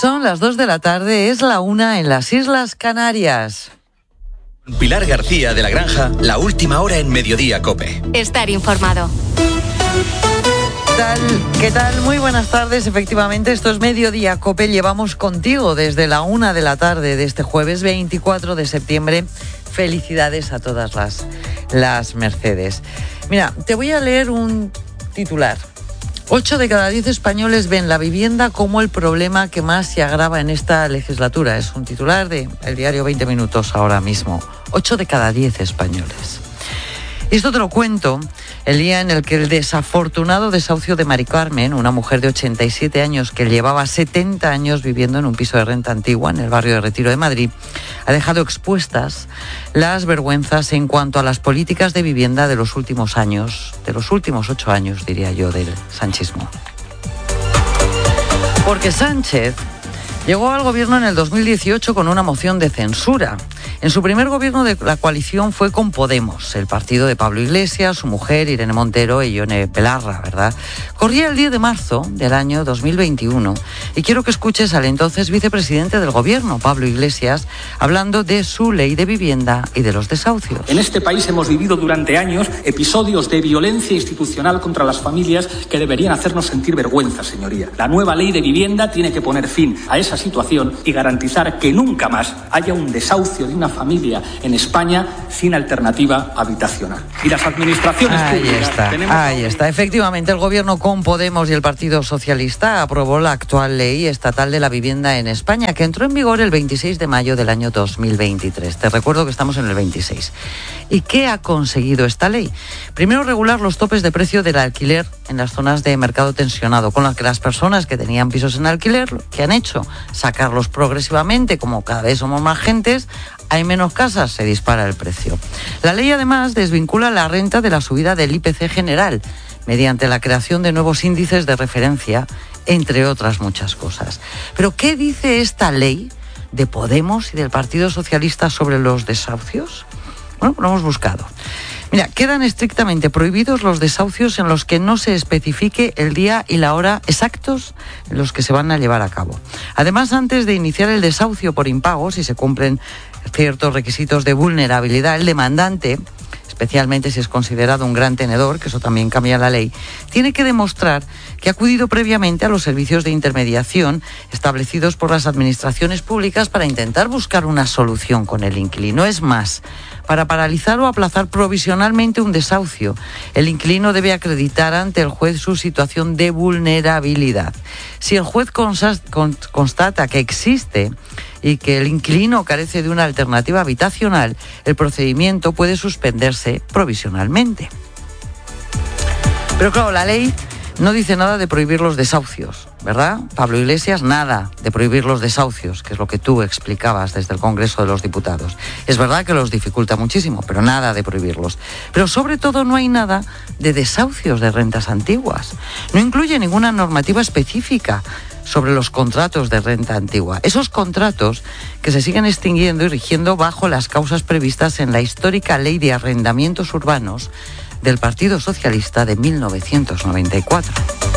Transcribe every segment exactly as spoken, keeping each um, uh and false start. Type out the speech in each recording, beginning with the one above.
Son las dos de la tarde, es la una en las Islas Canarias. Pilar García de la Granja, la última hora en Mediodía COPE. Estar informado. ¿Qué tal? ¿Qué tal? Muy buenas tardes. Efectivamente, esto es Mediodía COPE. Llevamos contigo desde la una de la tarde de este jueves veinticuatro de septiembre. Felicidades a todas las, las Mercedes. Mira, te voy a leer un titular. Ocho de cada diez españoles ven la vivienda como el problema que más se agrava en esta legislatura. Es un titular de el diario veinte minutos ahora mismo. Ocho de cada diez españoles. Y esto te lo cuento el día en el que el desafortunado desahucio de Mari Carmen, una mujer de ochenta y siete años que llevaba setenta años viviendo en un piso de renta antigua en el barrio de Retiro de Madrid, ha dejado expuestas las vergüenzas en cuanto a las políticas de vivienda de los últimos años, de los últimos ocho años, diría yo, del sanchismo. Porque Sánchez llegó al gobierno en el dos mil dieciocho con una moción de censura. En su primer gobierno de la coalición fue con Podemos, el partido de Pablo Iglesias, su mujer Irene Montero y Ione Belarra, ¿verdad? Corría el diez de marzo del año dos mil veintiuno y quiero que escuches al entonces vicepresidente del gobierno, Pablo Iglesias, hablando de su ley de vivienda y de los desahucios. En este país hemos vivido durante años episodios de violencia institucional contra las familias que deberían hacernos sentir vergüenza, señoría. La nueva ley de vivienda tiene que poner fin a esa situación y garantizar que nunca más haya un desahucio de una familia en España sin alternativa habitacional. Y las administraciones ahí públicas... Está, tenemos... Ahí está. Efectivamente, el gobierno con Podemos y el Partido Socialista aprobó la actual ley estatal de la vivienda en España, que entró en vigor el veintiséis de mayo del año dos mil veintitrés. Te recuerdo que estamos en el veintiséis. ¿Y qué ha conseguido esta ley? Primero, regular los topes de precio del alquiler en las zonas de mercado tensionado, con las que las personas que tenían pisos en alquiler, que han hecho sacarlos progresivamente, como cada vez somos más gentes, hay menos casas, se dispara el precio. La ley además desvincula la renta de la subida del I P C general mediante la creación de nuevos índices de referencia, entre otras muchas cosas. Pero ¿qué dice esta ley de Podemos y del Partido Socialista sobre los desahucios? Bueno, lo hemos buscado. Mira, quedan estrictamente prohibidos los desahucios en los que no se especifique el día y la hora exactos en los que se van a llevar a cabo. Además, antes de iniciar el desahucio por impago, si se cumplen ciertos requisitos de vulnerabilidad, el demandante, especialmente si es considerado un gran tenedor, que eso también cambia la ley, tiene que demostrar que ha acudido previamente a los servicios de intermediación establecidos por las administraciones públicas para intentar buscar una solución con el inquilino. Es más, para paralizar o aplazar provisionalmente un desahucio, el inquilino debe acreditar ante el juez su situación de vulnerabilidad. Si el juez constata que existe y que el inquilino carece de una alternativa habitacional, el procedimiento puede suspenderse provisionalmente. Pero claro, la ley no dice nada de prohibir los desahucios, ¿verdad? Pablo Iglesias, nada de prohibir los desahucios, que es lo que tú explicabas desde el Congreso de los Diputados. Es verdad que los dificulta muchísimo, pero nada de prohibirlos. Pero sobre todo no hay nada de desahucios de rentas antiguas. No incluye ninguna normativa específica sobre los contratos de renta antigua. Esos contratos que se siguen extinguiendo y rigiendo bajo las causas previstas en la histórica Ley de Arrendamientos Urbanos del Partido Socialista de mil novecientos noventa y cuatro.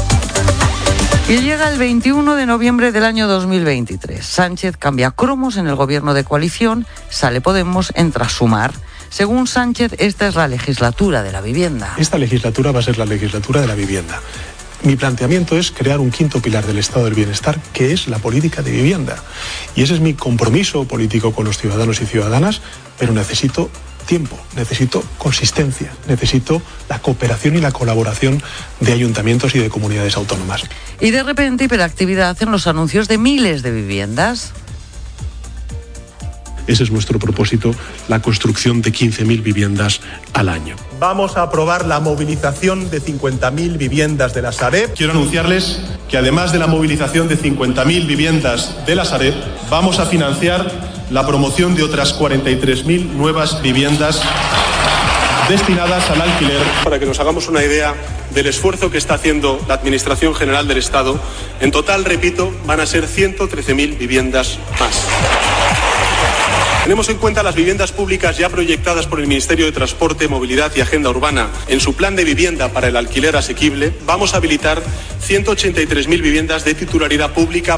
Y llega el veintiuno de noviembre del año dos mil veintitrés. Sánchez cambia cromos en el gobierno de coalición, sale Podemos, entra Sumar. Según Sánchez, esta es la legislatura de la vivienda. Esta legislatura va a ser la legislatura de la vivienda. Mi planteamiento es crear un quinto pilar del estado del bienestar, que es la política de vivienda. Y ese es mi compromiso político con los ciudadanos y ciudadanas, pero necesito tiempo, necesito consistencia, necesito la cooperación y la colaboración de ayuntamientos y de comunidades autónomas. Y de repente hiperactividad en los anuncios de miles de viviendas. Ese es nuestro propósito, la construcción de quince mil viviendas al año. Vamos a aprobar la movilización de cincuenta mil viviendas de la Sareb. Quiero anunciarles que además de la movilización de cincuenta mil viviendas de la Sareb, vamos a financiar la promoción de otras cuarenta y tres mil nuevas viviendas destinadas al alquiler. Para que nos hagamos una idea del esfuerzo que está haciendo la Administración General del Estado, en total, repito, van a ser ciento trece mil viviendas más. Tenemos en cuenta las viviendas públicas ya proyectadas por el Ministerio de Transporte, Movilidad y Agenda Urbana en su plan de vivienda para el alquiler asequible. Vamos a habilitar ciento ochenta y tres mil viviendas de titularidad pública.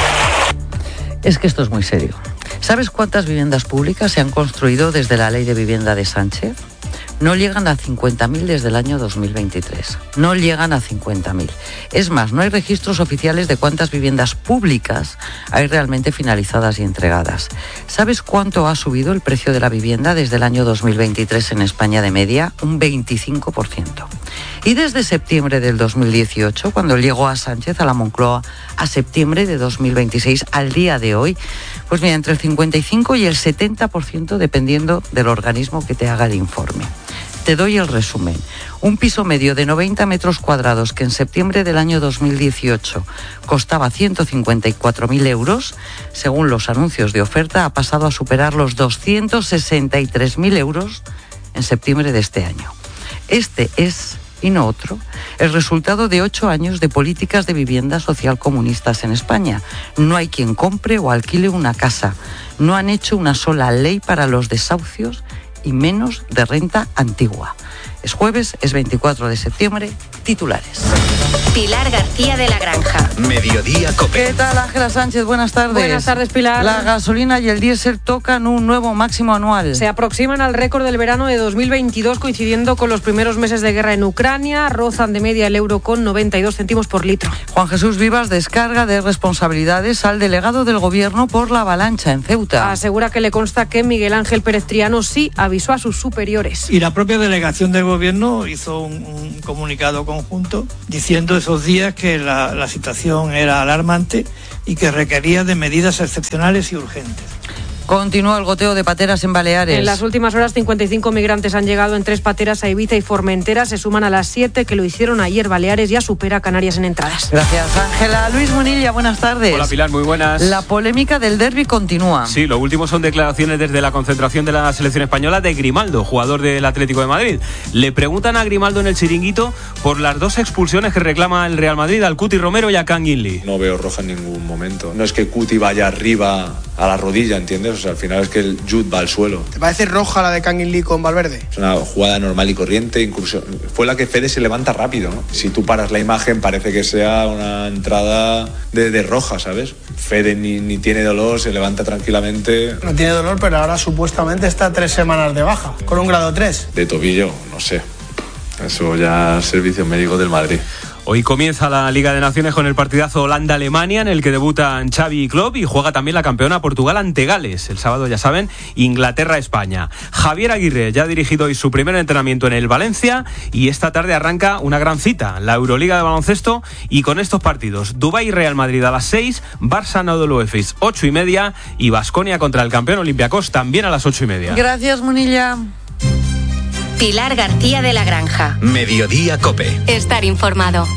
Es que esto es muy serio. ¿Sabes cuántas viviendas públicas se han construido desde la Ley de Vivienda de Sánchez? No llegan a cincuenta mil desde el año dos mil veintitrés. No llegan a cincuenta mil. Es más, no hay registros oficiales de cuántas viviendas públicas hay realmente finalizadas y entregadas. ¿Sabes cuánto ha subido el precio de la vivienda desde el año dos mil veintitrés en España de media? Un veinticinco por ciento. Y desde septiembre del dos mil dieciocho, cuando llegó a Sánchez a la Moncloa, a septiembre de dos mil veintiséis, al día de hoy, pues mira, entre el cincuenta y cinco y el setenta por ciento dependiendo del organismo que te haga el informe. Te doy el resumen. Un piso medio de noventa metros cuadrados que en septiembre del año dos mil dieciocho costaba ciento cincuenta y cuatro mil euros, según los anuncios de oferta, ha pasado a superar los doscientos sesenta y tres mil euros en septiembre de este año. Este es, y no otro, el resultado de ocho años de políticas de vivienda social comunistas en España. No hay quien compre o alquile una casa. No han hecho una sola ley para los desahucios y menos de renta antigua. Es jueves, es veinticuatro de septiembre, titulares. Pilar García de la Granja. Mediodía Cope. ¿Qué tal, Ángela Sánchez? Buenas tardes. Buenas tardes, Pilar. La gasolina y el diésel tocan un nuevo máximo anual. Se aproximan al récord del verano de dos mil veintidós, coincidiendo con los primeros meses de guerra en Ucrania. Rozan de media el euro con noventa y dos céntimos por litro. Juan Jesús Vivas descarga de responsabilidades al delegado del Gobierno por la avalancha en Ceuta. Asegura que le consta que Miguel Ángel Pérez Triano sí avisó a sus superiores. Y la propia delegación del Gobierno hizo un, un comunicado conjunto diciendo esos días que la, la situación era alarmante y que requería de medidas excepcionales y urgentes. Continúa el goteo de pateras en Baleares. En las últimas horas, cincuenta y cinco migrantes han llegado en tres pateras a Ibiza y Formentera. Se suman a las siete que lo hicieron ayer. Baleares ya supera a Canarias en entradas. Gracias, Ángela. Luis Munilla, buenas tardes. Hola, Pilar, muy buenas. La polémica del derbi continúa. Sí, lo último son declaraciones desde la concentración de la selección española de Grimaldo, jugador del Atlético de Madrid. Le preguntan a Grimaldo en el chiringuito por las dos expulsiones que reclama el Real Madrid al Cuti Romero y a Can Ginley. No veo roja en ningún momento. No es que Cuti vaya arriba a la rodilla, ¿entiendes? O sea, al final es que el Jude va al suelo. ¿Te parece roja la de Can Ginley con Valverde? Es una jugada normal y corriente, incluso fue la que Fede se levanta rápido, ¿no? Si tú paras la imagen parece que sea una entrada de, de roja, ¿sabes? Fede ni, ni tiene dolor, se levanta tranquilamente. No tiene dolor, pero ahora supuestamente está tres semanas de baja, con un grado tres. De tobillo, no sé. Eso ya servicio médico del Madrid. Hoy comienza la Liga de Naciones con el partidazo Holanda-Alemania, en el que debutan Xavi y Klopp, y juega también la campeona Portugal ante Gales. El sábado, ya saben, Inglaterra-España. Javier Aguirre ya ha dirigido hoy su primer entrenamiento en el Valencia, y esta tarde arranca una gran cita, la Euroliga de baloncesto, y con estos partidos: Dubái-Real Madrid a las seis, Barça-Anadolu Efes ocho y media, y Baskonia contra el campeón Olympiacos también a las ocho y media. Gracias, Munilla. Pilar García de la Granja. Mediodía Cope. Estar informado.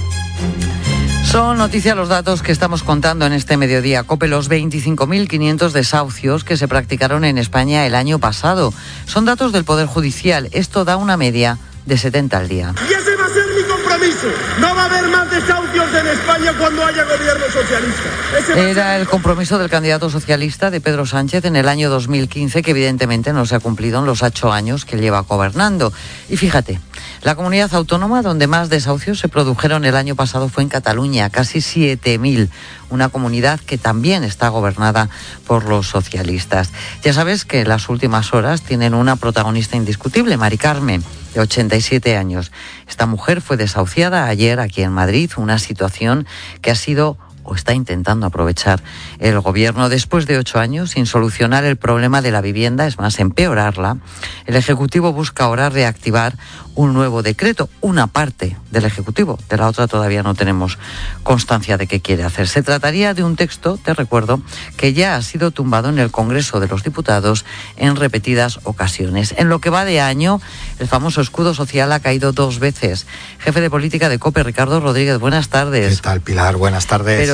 Son noticia los datos que estamos contando en este Mediodía Cope, los veinticinco mil quinientos desahucios que se practicaron en España el año pasado. Son datos del Poder Judicial. Esto da una media de setenta al día. Y ese va a ser mi compromiso. No va a haber más desahucios en España cuando haya gobierno socialista. Era el compromiso del candidato socialista de Pedro Sánchez en el año dos mil quince, que evidentemente no se ha cumplido en los ocho años que lleva gobernando. Y fíjate, la comunidad autónoma donde más desahucios se produjeron el año pasado fue en Cataluña, casi siete mil, una comunidad que también está gobernada por los socialistas. Ya sabes que las últimas horas tienen una protagonista indiscutible, Mari Carmen, de ochenta y siete años. Esta mujer fue desahuciada ayer aquí en Madrid, una situación que ha sido o está intentando aprovechar el gobierno después de ocho años sin solucionar el problema de la vivienda, es más, empeorarla. El Ejecutivo busca ahora reactivar un nuevo decreto, una parte del Ejecutivo, de la otra todavía no tenemos constancia de qué quiere hacer. Se trataría de un texto, te recuerdo, que ya ha sido tumbado en el Congreso de los Diputados en repetidas ocasiones. En lo que va de año, el famoso escudo social ha caído dos veces. Jefe de política de COPE, Ricardo Rodríguez, buenas tardes. ¿Qué tal, Pilar? Buenas tardes. Pero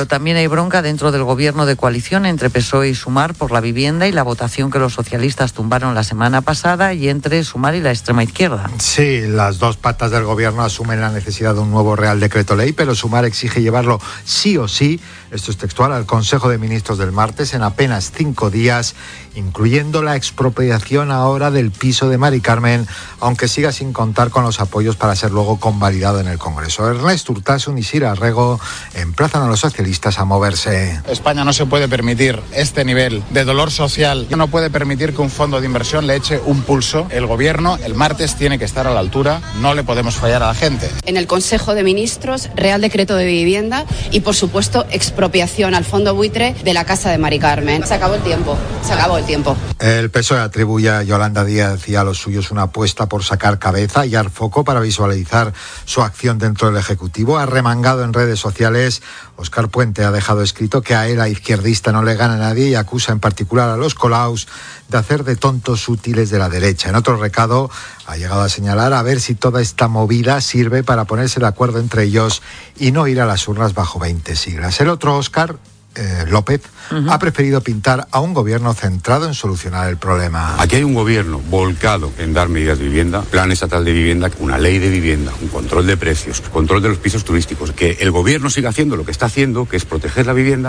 pero también hay bronca dentro del gobierno de coalición entre P S O E y Sumar por la vivienda y la votación que los socialistas tumbaron la semana pasada, y entre Sumar y la extrema izquierda. Sí, las dos patas del gobierno asumen la necesidad de un nuevo Real Decreto Ley, pero Sumar exige llevarlo sí o sí, esto es textual, al Consejo de Ministros del martes en apenas cinco días, incluyendo la expropiación ahora del piso de Mari Carmen, aunque siga sin contar con los apoyos para ser luego convalidado en el Congreso. Ernest Urtasun y Sira Arrego emplazan a los socialistas a moverse. España no se puede permitir este nivel de dolor social, no puede permitir que un fondo de inversión le eche un pulso. El gobierno el martes tiene que estar a la altura, no le podemos fallar a la gente. En el Consejo de Ministros, Real Decreto de Vivienda y, por supuesto, expropiación al fondo buitre de la casa de Mari Carmen. Se acabó el tiempo, se acabó el tiempo. El P S O E atribuye a Yolanda Díaz y a los suyos una apuesta por sacar cabeza y dar foco para visualizar su acción dentro del Ejecutivo. Ha remangado en redes sociales. Óscar Puente ha dejado escrito que a él, a izquierdista, no le gana nadie, y acusa en particular a los Colaus de hacer de tontos útiles de la derecha. En otro recado ha llegado a señalar a ver si toda esta movida sirve para ponerse de acuerdo entre ellos y no ir a las urnas bajo veinte siglas. El otro, Óscar Eh, López, uh-huh. ha preferido pintar a un gobierno centrado en solucionar el problema. Aquí hay un gobierno volcado en dar medidas de vivienda, plan estatal de vivienda, una ley de vivienda, un control de precios, control de los pisos turísticos. Que el gobierno siga haciendo lo que está haciendo, que es proteger la vivienda.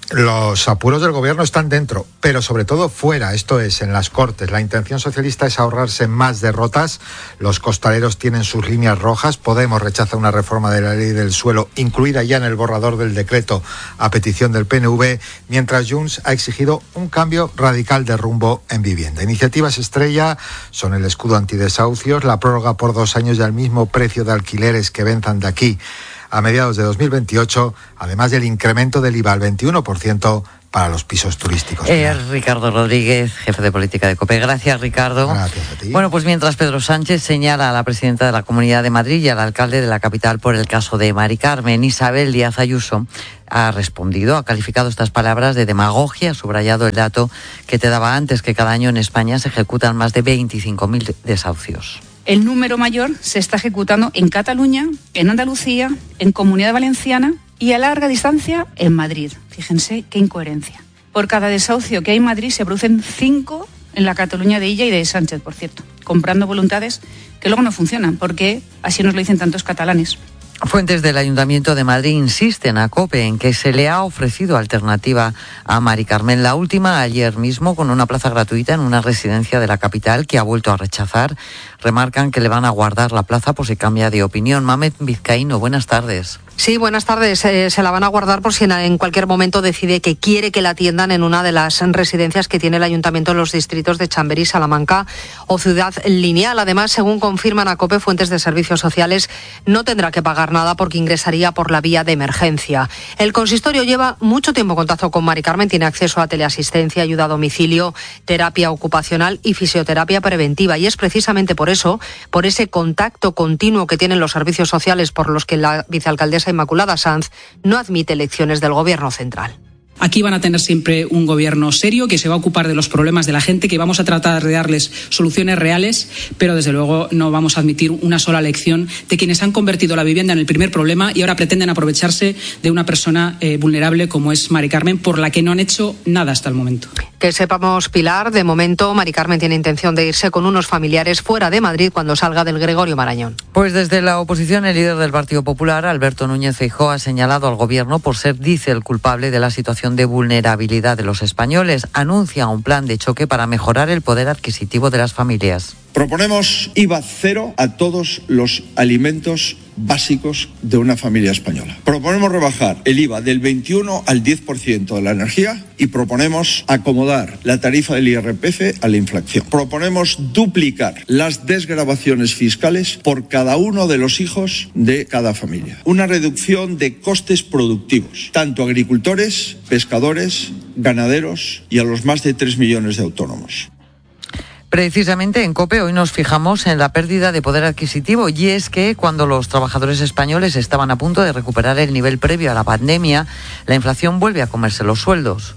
Los apuros del gobierno están dentro, pero sobre todo fuera, esto es, en las Cortes. La intención socialista es ahorrarse más derrotas. Los costaleros tienen sus líneas rojas. Podemos rechaza una reforma de la ley del suelo, incluida ya en el borrador del decreto a petición del P N V, mientras Junts ha exigido un cambio radical de rumbo en vivienda. Iniciativas estrella son el escudo antidesahucios, la prórroga por dos años y al mismo precio de alquileres que venzan de aquí a mediados de dos mil veintiocho, además del incremento del I V A al veintiuno por ciento para los pisos turísticos. Eh, Ricardo Rodríguez, jefe de política de COPE. Gracias, Ricardo. Gracias a ti. Bueno, pues mientras Pedro Sánchez señala a la presidenta de la Comunidad de Madrid y al alcalde de la capital por el caso de Mari Carmen, Isabel Díaz Ayuso ha respondido, ha calificado estas palabras de demagogia, ha subrayado el dato que te daba antes, que cada año en España se ejecutan más de veinticinco mil desahucios. El número mayor se está ejecutando en Cataluña, en Andalucía, en Comunidad Valenciana y a larga distancia en Madrid. Fíjense qué incoherencia. Por cada desahucio que hay en Madrid se producen cinco en la Cataluña de Illa y de Sánchez, por cierto, comprando voluntades que luego no funcionan, porque así nos lo dicen tantos catalanes. Fuentes del Ayuntamiento de Madrid insisten a COPE en que se le ha ofrecido alternativa a Mari Carmen. La última ayer mismo, con una plaza gratuita en una residencia de la capital, que ha vuelto a rechazar. Remarcan que le van a guardar la plaza por si cambia de opinión. Mamet Vizcaíno, buenas tardes. Sí, buenas tardes. Eh, se la van a guardar por si en, en cualquier momento decide que quiere que la atiendan en una de las residencias que tiene el Ayuntamiento en los distritos de Chamberí, Salamanca o Ciudad Lineal. Además, según confirman a COPE fuentes de servicios sociales, no tendrá que pagar nada porque ingresaría por la vía de emergencia. El consistorio lleva mucho tiempo en contacto con Mari Carmen, tiene acceso a teleasistencia, ayuda a domicilio, terapia ocupacional y fisioterapia preventiva. Y es precisamente por eso, por ese contacto continuo que tienen los servicios sociales, por los que la vicealcaldesa Inmaculada Sanz no admite elecciones del Gobierno central. Aquí van a tener siempre un gobierno serio que se va a ocupar de los problemas de la gente, que vamos a tratar de darles soluciones reales, pero desde luego no vamos a admitir una sola lección de quienes han convertido la vivienda en el primer problema y ahora pretenden aprovecharse de una persona eh, vulnerable como es Mari Carmen, por la que no han hecho nada hasta el momento. Que sepamos, Pilar, de momento Mari Carmen tiene intención de irse con unos familiares fuera de Madrid cuando salga del Gregorio Marañón. Pues desde la oposición, el líder del Partido Popular, Alberto Núñez Feijóo, ha señalado al Gobierno por ser, dice, el culpable de la situación de vulnerabilidad de los españoles. Anuncia un plan de choque para mejorar el poder adquisitivo de las familias. Proponemos I V A cero a todos los alimentos básicos de una familia española. Proponemos rebajar el I V A del veintiuno al diez por ciento de la energía y proponemos acomodar la tarifa del I R P F a la inflación. Proponemos duplicar las desgravaciones fiscales por cada uno de los hijos de cada familia. Una reducción de costes productivos, tanto a agricultores, pescadores, ganaderos y a los más de tres millones de autónomos. Precisamente en COPE hoy nos fijamos en la pérdida de poder adquisitivo, y es que cuando los trabajadores españoles estaban a punto de recuperar el nivel previo a la pandemia, la inflación vuelve a comerse los sueldos.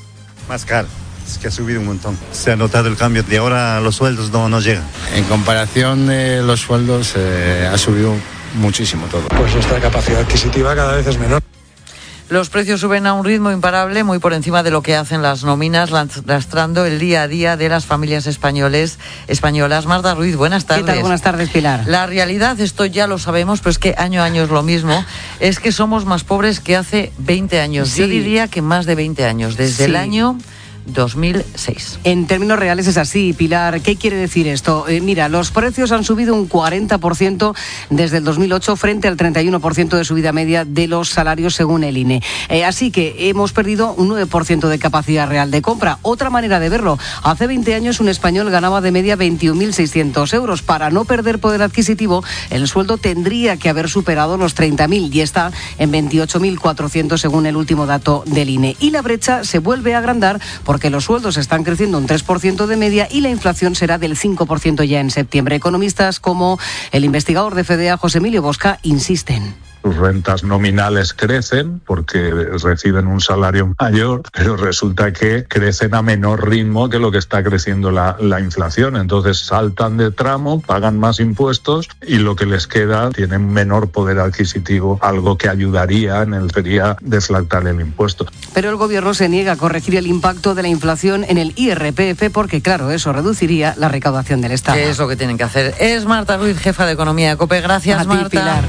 Más caro, es que ha subido un montón. Se ha notado el cambio de ahora, los sueldos no, no llegan. En comparación de los sueldos eh, ha subido muchísimo todo. Pues nuestra capacidad adquisitiva cada vez es menor. Los precios suben a un ritmo imparable, muy por encima de lo que hacen las nóminas, lastrando el día a día de las familias españoles, españolas. Marta Ruiz, buenas tardes. ¿Qué tal? Buenas tardes, Pilar. La realidad, esto ya lo sabemos, pero es que año a año es lo mismo, es que somos más pobres que hace veinte años. Sí. Yo diría que más de veinte años, desde sí. el año dos mil seis. En términos reales es así, Pilar. ¿Qué quiere decir esto? Eh, mira, los precios han subido un cuarenta por ciento desde el dos mil ocho frente al treinta y uno por ciento de subida media de los salarios según el I N E. Eh, así que hemos perdido un nueve por ciento de capacidad real de compra. Otra manera de verlo, hace veinte años un español ganaba de media veintiún mil seiscientos euros. Para no perder poder adquisitivo, el sueldo tendría que haber superado los treinta mil y está en veintiocho mil cuatrocientos según el último dato del I N E. Y la brecha se vuelve a agrandar porque los sueldos están creciendo un tres por ciento de media y la inflación será del cinco por ciento ya en septiembre. Economistas como el investigador de Fedea, José Emilio Bosca, insisten. Sus rentas nominales crecen porque reciben un salario mayor, pero resulta que crecen a menor ritmo que lo que está creciendo la, la inflación. Entonces saltan de tramo, pagan más impuestos y lo que les queda tiene menor poder adquisitivo, algo que ayudaría en el sería deflactar el impuesto. Pero el gobierno se niega a corregir el impacto de la inflación en el I R P F porque, claro, eso reduciría la recaudación del Estado. ¿Qué es lo que tienen que hacer? Es Marta Ruiz, jefa de Economía de COPE. Gracias, a ti, Marta. Pilar.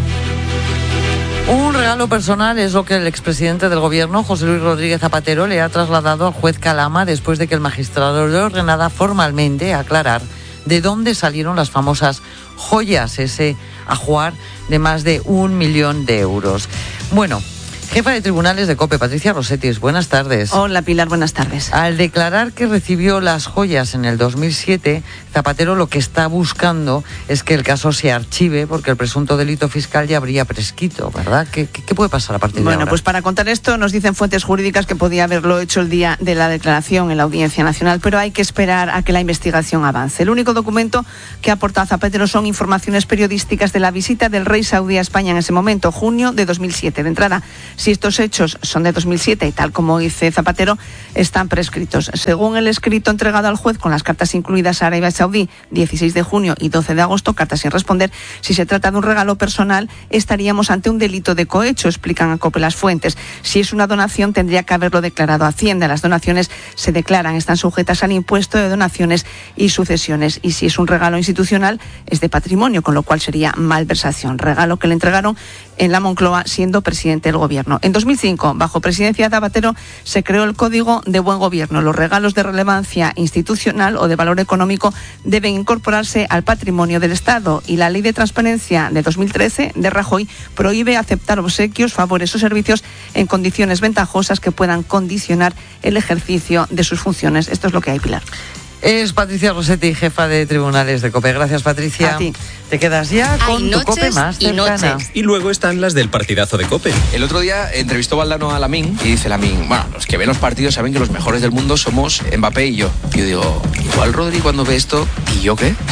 Un regalo personal es lo que el expresidente del gobierno, José Luis Rodríguez Zapatero, le ha trasladado al juez Calama después de que el magistrado le ordenara formalmente aclarar de dónde salieron las famosas joyas, ese ajuar de más de un millón de euros. Bueno, jefa de tribunales de COPE, Patricia Rossetis, buenas tardes. Hola, Pilar, buenas tardes. Al declarar que recibió las joyas en el dos mil siete, Zapatero lo que está buscando es que el caso se archive porque el presunto delito fiscal ya habría prescrito, ¿verdad? ¿Qué, qué, qué puede pasar a partir de bueno, ahora? Bueno, pues para contar esto nos dicen fuentes jurídicas que podía haberlo hecho el día de la declaración en la Audiencia Nacional, pero hay que esperar a que la investigación avance. El único documento que aporta Zapatero son informaciones periodísticas de la visita del rey saudí a España en ese momento, junio de dos mil siete. De entrada, si estos hechos son de dos mil siete y tal como dice Zapatero, están prescritos. Según el escrito entregado al juez con las cartas incluidas a Arabia Saudí, dieciséis de junio y doce de agosto, cartas sin responder, si se trata de un regalo personal, estaríamos ante un delito de cohecho, explican a COPE las fuentes. Si es una donación, tendría que haberlo declarado a Hacienda. Las donaciones se declaran, están sujetas al impuesto de donaciones y sucesiones. Y si es un regalo institucional, es de patrimonio, con lo cual sería malversación. Regalo que le entregaron en la Moncloa siendo presidente del gobierno. En dos mil cinco, bajo presidencia de Zapatero, se creó el Código de Buen Gobierno. Los regalos de relevancia institucional o de valor económico deben incorporarse al patrimonio del Estado, y la Ley de Transparencia de dos mil trece de Rajoy prohíbe aceptar obsequios, favores o servicios en condiciones ventajosas que puedan condicionar el ejercicio de sus funciones. Esto es lo que hay, Pilar. Es Patricia Rossetti, jefa de tribunales de COPE. Gracias, Patricia. A ti. Te quedas ya con tu COPE más cercana. Y, y luego están las del partidazo de COPE. El otro día entrevistó Valdano a Lamín y dice Lamín, bueno, los que ven los partidos saben que los mejores del mundo somos Mbappé y yo. Y yo digo, igual Rodri cuando ve esto, ¿y yo qué?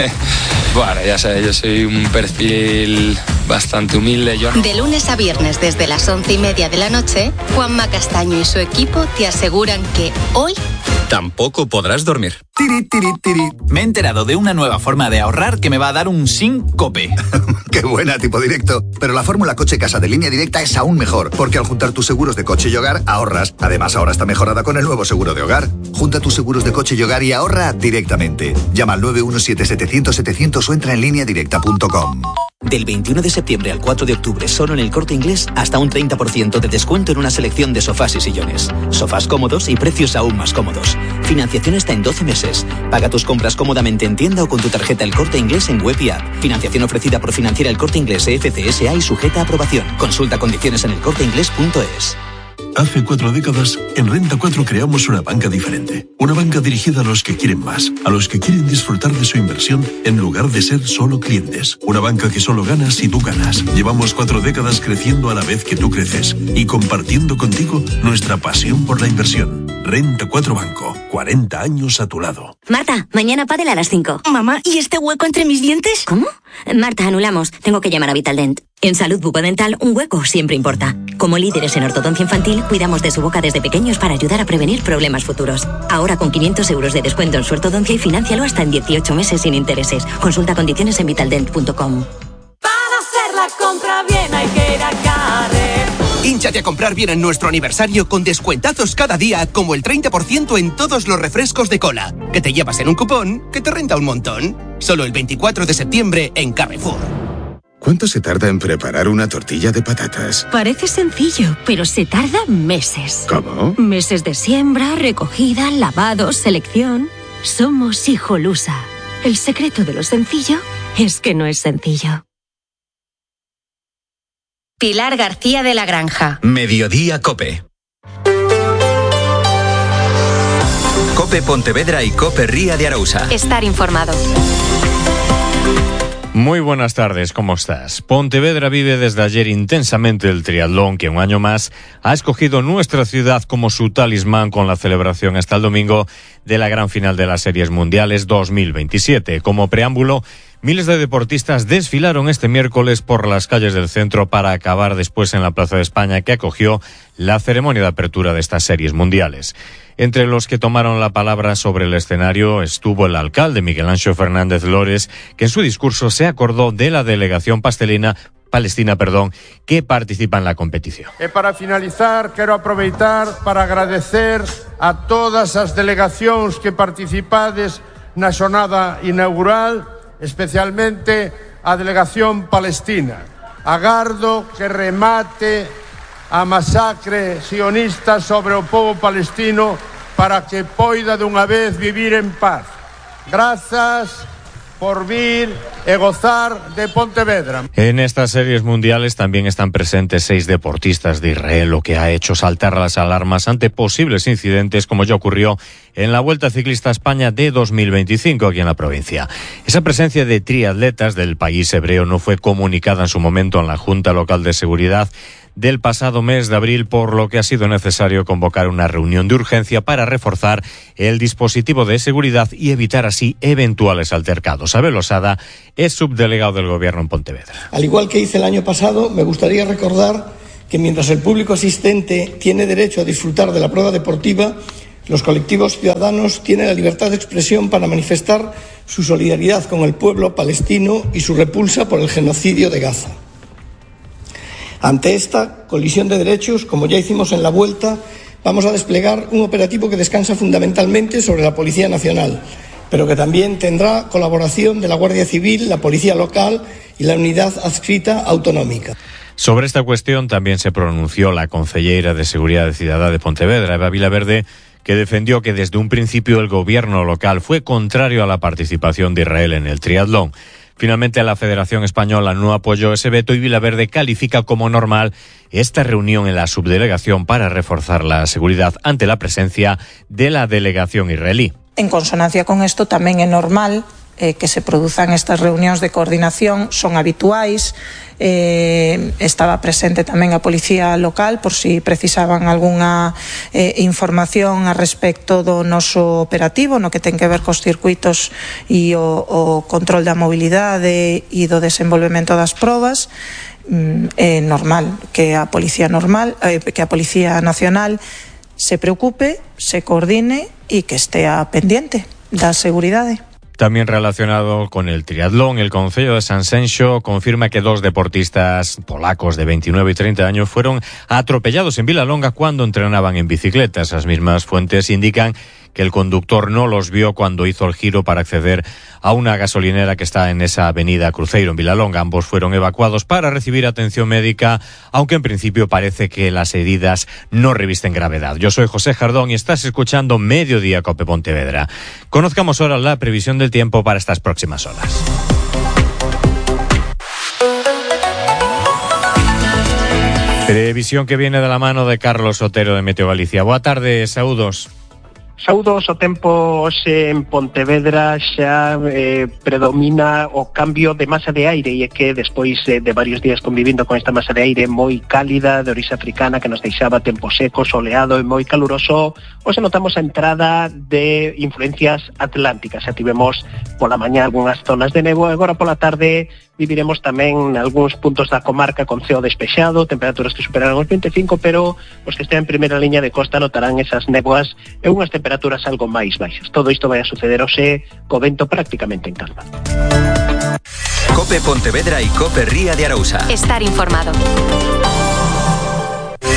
Bueno, ya sabes, yo soy un perfil bastante humilde. Yo no... De lunes a viernes desde las once y media de la noche, Juanma Castaño y su equipo te aseguran que hoy tampoco podrás dormir. Tiri, tiri, tiri. Me he enterado de una nueva forma de ahorrar que me va a dar un síncope. Qué buena, tipo directo. Pero la fórmula coche casa de Línea Directa es aún mejor, porque al juntar tus seguros de coche y hogar, ahorras. Además, ahora está mejorada con el nuevo seguro de hogar. Junta tus seguros de coche y hogar y ahorra directamente. Llama al nueve uno siete setecientos setecientos o entra en línea directa punto com. Del veintiuno de septiembre al cuatro de octubre, solo en El Corte Inglés, hasta un treinta por ciento de descuento en una selección de sofás y sillones. Sofás cómodos y precios aún más cómodos. Financiación hasta en doce meses. Paga tus compras cómodamente en tienda o con tu tarjeta El Corte Inglés en web y app. Financiación ofrecida por Financiera El Corte Inglés E F C S A y sujeta a aprobación. Consulta condiciones en el corte inglés punto es. Hace cuatro décadas, en Renta cuatro creamos una banca diferente. Una banca dirigida a los que quieren más, a los que quieren disfrutar de su inversión en lugar de ser solo clientes. Una banca que solo gana si tú ganas. Llevamos cuatro décadas creciendo a la vez que tú creces y compartiendo contigo nuestra pasión por la inversión. Renta cuatro Banco, cuarenta años a tu lado. Marta, mañana pádel a las cinco. Mamá, ¿y este hueco entre mis dientes? ¿Cómo? Marta, anulamos. Tengo que llamar a Vitaldent. En salud bucodental, un hueco siempre importa. Como líderes en ortodoncia infantil, cuidamos de su boca desde pequeños para ayudar a prevenir problemas futuros. Ahora con quinientos euros de descuento en su ortodoncia y financialo hasta en dieciocho meses sin intereses. Consulta condiciones en vitaldent punto com. Para hacer la compra bien hay que ir a Carrefour. Hínchate a comprar bien en nuestro aniversario con descuentazos cada día, como el treinta por ciento en todos los refrescos de cola, que te llevas en un cupón que te renta un montón. Solo el veinticuatro de septiembre en Carrefour. ¿Cuánto se tarda en preparar una tortilla de patatas? Parece sencillo, pero se tarda meses. ¿Cómo? Meses de siembra, recogida, lavado, selección. Somos Hijolusa. El secreto de lo sencillo es que no es sencillo. Pilar García de la Granja. Mediodía Cope. Cope Pontevedra y Cope Ría de Arousa. Estar informado. Muy buenas tardes, ¿cómo estás? Pontevedra vive desde ayer intensamente el triatlón que un año más ha escogido nuestra ciudad como su talismán con la celebración hasta el domingo de la gran final de las Series Mundiales dos mil veintisiete. Como preámbulo, miles de deportistas desfilaron este miércoles por las calles del centro para acabar después en la Plaza de España, que acogió la ceremonia de apertura de estas Series Mundiales. Entre los que tomaron la palabra sobre el escenario estuvo el alcalde Miguel Anxo Fernández Lores, que en su discurso se acordó de la delegación pastelina, palestina perdón, que participa en la competición. E para finalizar, quero aproveitar para agradecer a todas as delegacións que participades na xornada inaugural, especialmente a delegación palestina. Agardo que remate a masacre sionista sobre o povo palestino para que poida dunha vez vivir en paz. Grazas por vir e gozar de Pontevedra. En estas series mundiales también están presentes seis deportistas de Israel, lo que ha hecho saltar las alarmas ante posibles incidentes, como ya ocurrió en la Vuelta Ciclista a España de dos mil veinticinco aquí en la provincia. Esa presencia de triatletas del país hebreo no fue comunicada en su momento en la Junta Local de Seguridad del pasado mes de abril, por lo que ha sido necesario convocar una reunión de urgencia para reforzar el dispositivo de seguridad y evitar así eventuales altercados. Abel Osada es subdelegado del Gobierno en Pontevedra. Al igual que hice el año pasado, me gustaría recordar que mientras el público asistente tiene derecho a disfrutar de la prueba deportiva, los colectivos ciudadanos tienen la libertad de expresión para manifestar su solidaridad con el pueblo palestino y su repulsa por el genocidio de Gaza. Ante esta colisión de derechos, como ya hicimos en la Vuelta, vamos a desplegar un operativo que descansa fundamentalmente sobre la Policía Nacional, pero que también tendrá colaboración de la Guardia Civil, la Policía Local y la Unidad Adscrita Autonómica. Sobre esta cuestión también se pronunció la concelleira de Seguridad Ciudadana de Pontevedra, Eva Vilaverde, que defendió que desde un principio el gobierno local fue contrario a la participación de Israel en el triatlón. Finalmente, la Federación Española no apoyó ese veto y Vilaverde califica como normal esta reunión en la subdelegación para reforzar la seguridad ante la presencia de la delegación israelí. En consonancia con esto, tamén é normal eh, que se produzan estas reunións de coordinación, son habituais. Eh, estaba presente tamén a Policía Local por si precisaban algunha eh, información a respecto do noso operativo, no que ten que ver cos circuitos e o, o control da mobilidade e do desenvolvemento das probas. Mm, é normal que a Policía normal, eh, que a Policía Nacional se preocupe, se coordine e que estea pendiente da seguridade. También relacionado con el triatlón, el Concello de Sanxenxo confirma que dos deportistas polacos de veintinueve y treinta años fueron atropellados en Vilalonga cuando entrenaban en bicicleta. Esas mismas fuentes indican que el conductor no los vio cuando hizo el giro para acceder a una gasolinera que está en esa avenida Cruzeiro, en Vilalonga. Ambos fueron evacuados para recibir atención médica, aunque en principio parece que las heridas no revisten gravedad. Yo soy José Jardón y estás escuchando Mediodía Cope Pontevedra. Conozcamos ahora la previsión del tiempo para estas próximas horas. Previsión que viene de la mano de Carlos Otero de Meteo Galicia. Boa tarde, saúdos. Saúdos, o tempo hoxe en Pontevedra xa eh, predomina o cambio de masa de aire, e é que despois eh, de varios días convivindo con esta masa de aire moi cálida de orixe africana que nos deixaba tempo seco, soleado e moi caluroso, hoxe notamos a entrada de influencias atlánticas. Xa tivemos pola mañá algunhas zonas de nevo e agora pola tarde viviremos tamén algúns puntos da comarca con ceo despexado, temperaturas que superarán os veinticinco, pero os que estén en primeira liña de costa notarán esas néboas e unhas temperaturas algo máis baixas. Todo isto vai a suceder hoxe co vento prácticamente en calma. Cope Pontevedra y Cope Ría de Arousa. Estar informado.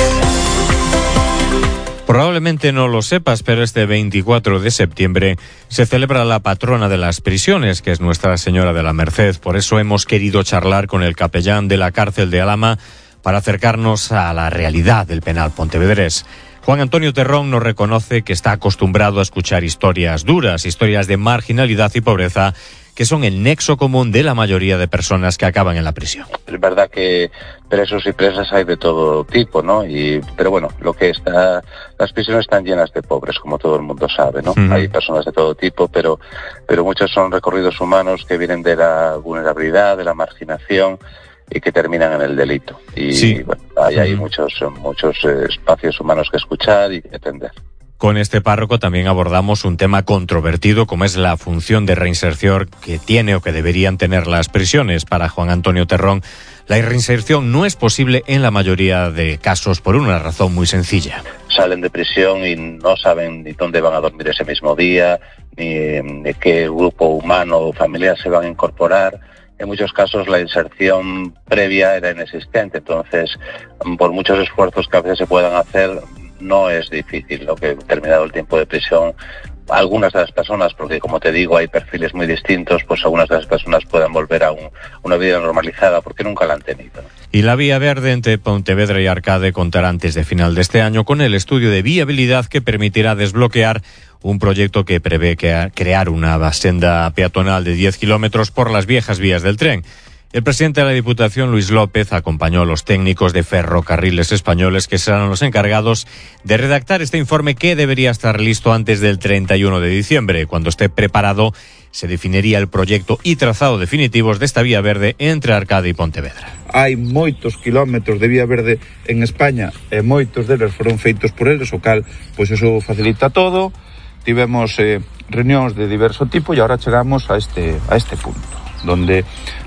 Probablemente no lo sepas, pero este veinticuatro de septiembre se celebra la patrona de las prisiones, que es Nuestra Señora de la Merced. Por eso hemos querido charlar con el capellán de la cárcel de Alhama para acercarnos a la realidad del penal pontevedrés. Juan Antonio Terrón nos reconoce que está acostumbrado a escuchar historias duras, historias de marginalidad y pobreza, que son el nexo común de la mayoría de personas que acaban en la prisión. Es verdad que presos y presas hay de todo tipo, ¿no? Y, pero bueno, lo que está, las prisiones están llenas de pobres, como todo el mundo sabe, ¿no? Uh-huh. Hay personas de todo tipo, pero, pero muchos son recorridos humanos que vienen de la vulnerabilidad, de la marginación, y que terminan en el delito. Y sí. bueno, hay, hay uh-huh. muchos, muchos eh, espacios humanos que escuchar y que atender. Con este párroco también abordamos un tema controvertido, como es la función de reinserción que tiene o que deberían tener las prisiones. Para Juan Antonio Terrón, la reinserción no es posible en la mayoría de casos por una razón muy sencilla. Salen de prisión y no saben ni dónde van a dormir ese mismo día, ni de qué grupo humano o familiar se van a incorporar. En muchos casos la inserción previa era inexistente, entonces por muchos esfuerzos que a veces se puedan hacer, no es difícil lo que terminado el tiempo de prisión. Algunas de las personas, porque como te digo hay perfiles muy distintos, pues algunas de las personas puedan volver a un, una vida normalizada porque nunca la han tenido. Y la Vía Verde entre Pontevedra y Arcade contará antes de final de este año con el estudio de viabilidad que permitirá desbloquear un proyecto que prevé que crear una senda peatonal de diez kilómetros por las viejas vías del tren. El presidente de la Diputación, Luis López, acompañó a los técnicos de Ferrocarriles Españoles, que serán los encargados de redactar este informe, que debería estar listo antes del treinta y uno de diciembre. Cuando esté preparado, se definiría el proyecto y trazado definitivos de esta vía verde entre Arcade y Pontevedra. Hai moitos kilómetros de vía verde en España e moitos deles foron feitos por eles, o cal, pois eso facilita todo. Tivemos eh, reunións de diverso tipo e agora chegamos a este, a este punto, donde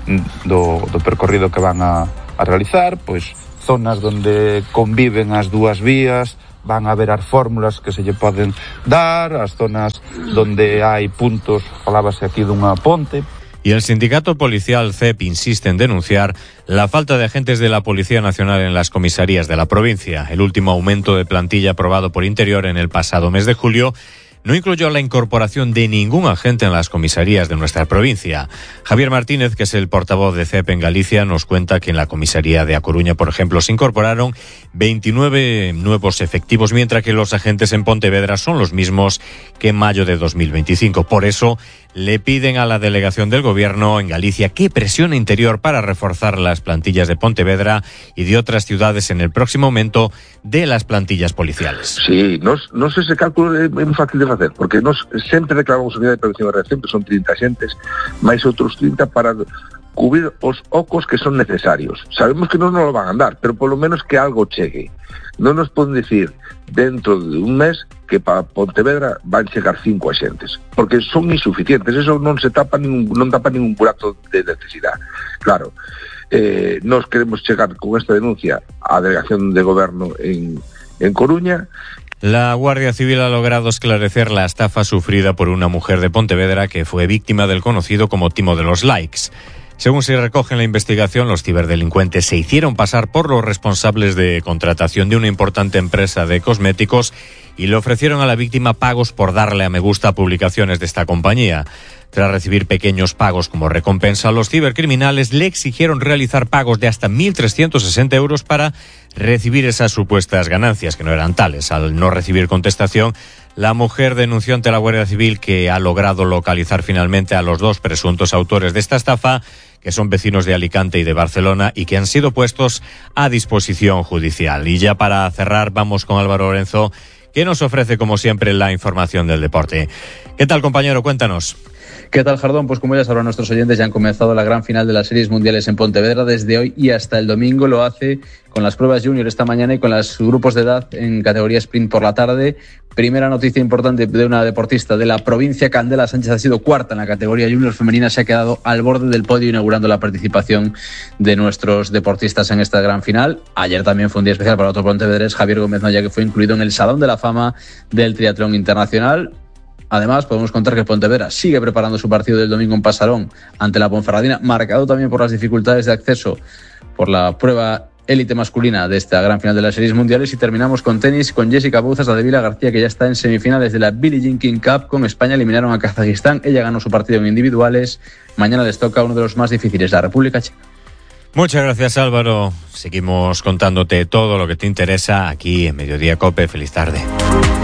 do, do percorrido que van a, a realizar, pois zonas donde conviven as dúas vías, van a ver as fórmulas que se lle poden dar, as zonas donde hai puntos, falábase aquí dunha ponte. Y el sindicato policial C E P insiste en denunciar la falta de agentes de la Policía Nacional en las comisarías de la provincia. El último aumento de plantilla aprobado por Interior en el pasado mes de julio no incluyó la incorporación de ningún agente en las comisarías de nuestra provincia. Javier Martínez, que es el portavoz de C E P en Galicia, nos cuenta que en la comisaría de A Coruña, por ejemplo, se incorporaron veintinueve nuevos efectivos, mientras que los agentes en Pontevedra son los mismos que en mayo de dos mil veinticinco. Por eso le piden a la delegación del Gobierno en Galicia que presione Interior para reforzar las plantillas de Pontevedra y de otras ciudades en el próximo aumento de las plantillas policiales. Sí, nos, nos ese cálculo é moi fácil de facer, porque nos sempre declaramos unidade de prevención e reacción, que son trinta xentes, máis outros trinta para cubrir os ocos que son necesarios. Sabemos que non nos lo van a andar, pero polo menos que algo chegue. Non nos poden decir dentro de un mes que para Pontevedra van chegar cinco axentes, porque son insuficientes, eso non se tapa ningún, non tapa ningún burato de necesidade. Claro, eh, nos queremos chegar con esta denuncia á delegación de Goberno en, en Coruña. La Guardia Civil ha logrado esclarecer la estafa sufrida por una mujer de Pontevedra que fue víctima del conocido como timo de los likes. Según se recoge en la investigación, los ciberdelincuentes se hicieron pasar por los responsables de contratación de una importante empresa de cosméticos y le ofrecieron a la víctima pagos por darle a me gusta a publicaciones de esta compañía. Tras recibir pequeños pagos como recompensa, los cibercriminales le exigieron realizar pagos de hasta mil trescientos sesenta euros para recibir esas supuestas ganancias, que no eran tales. Al no recibir contestación, la mujer denunció ante la Guardia Civil, que ha logrado localizar finalmente a los dos presuntos autores de esta estafa, que son vecinos de Alicante y de Barcelona y que han sido puestos a disposición judicial. Y ya para cerrar, vamos con Álvaro Lorenzo, que nos ofrece, como siempre, la información del deporte. ¿Qué tal, compañero? Cuéntanos. ¿Qué tal, Jardón? Pues como ya sabrán nuestros oyentes, ya han comenzado la gran final de las series mundiales en Pontevedra desde hoy y hasta el domingo. Lo hace con las pruebas junior esta mañana y con los grupos de edad en categoría sprint por la tarde. Primera noticia importante de una deportista de la provincia, Candela Sánchez, ha sido cuarta en la categoría junior femenina, se ha quedado al borde del podio inaugurando la participación de nuestros deportistas en esta gran final. Ayer también fue un día especial para otro pontevedrés, Javier Gómez Noya, que fue incluido en el Salón de la Fama del Triatlón Internacional. Además, podemos contar que Pontevedra sigue preparando su partido del domingo en Pasarón ante la Ponferradina, marcado también por las dificultades de acceso por la prueba élite masculina de esta gran final de las series mundiales. Y terminamos con tenis, con Jessica Bouzas, la de Vila García, que ya está en semifinales de la Billie Jean King Cup. Con España eliminaron a Kazajistán, ella ganó su partido en individuales. Mañana les toca uno de los más difíciles, la República Checa. Muchas gracias, Álvaro. Seguimos contándote todo lo que te interesa aquí en Mediodía COPE. Feliz tarde.